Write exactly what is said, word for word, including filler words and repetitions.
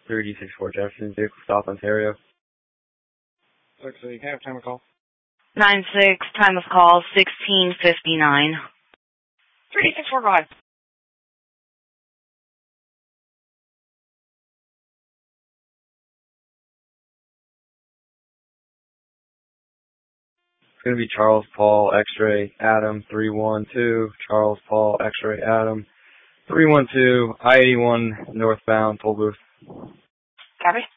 three D six four Jefferson, vehicle stop, Ontario. six eight, can I have time of call? nine six, time of call, sixteen fifty-nine. three D six four, go ahead. It's going to be Charles Paul X-ray Adam three one two, Charles Paul X-ray Adam three one two, I eighty-one northbound, toll booth. Copy.